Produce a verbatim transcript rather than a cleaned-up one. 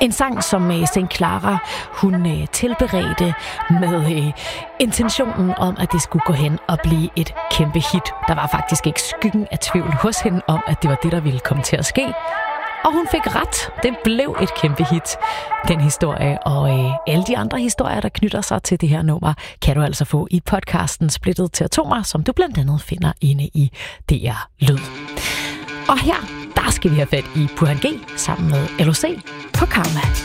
En sang, som Saint Clara, hun øh, tilberedte med øh, intentionen om, at det skulle gå hen og blive et kæmpe hit. Der var faktisk ikke skyggen af tvivl hos hende om, at det var det, der ville komme til at ske. Og hun fik ret. Det blev et kæmpe hit, den historie. Og øh, alle de andre historier, der knytter sig til det her nummer, kan du altså få i podcasten Splittet til Atomer, som du blandt andet finder inde i D R Lyd. Og her, der skal vi have fat i Burhan G sammen med L O C på Karma.